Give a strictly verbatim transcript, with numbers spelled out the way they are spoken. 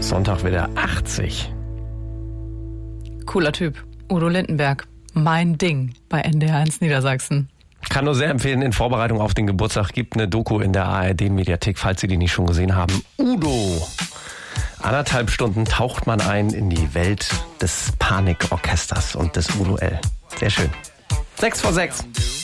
Sonntag wieder achtzig. Cooler Typ. Udo Lindenberg. Mein Ding bei N D R eins Niedersachsen. Kann nur sehr empfehlen, in Vorbereitung auf den Geburtstag gibt eine Doku in der A R D-Mediathek, falls Sie die nicht schon gesehen haben. Udo. Anderthalb Stunden taucht man ein in die Welt des Panikorchesters und des Udo L. Sehr schön. Sechs vor sechs.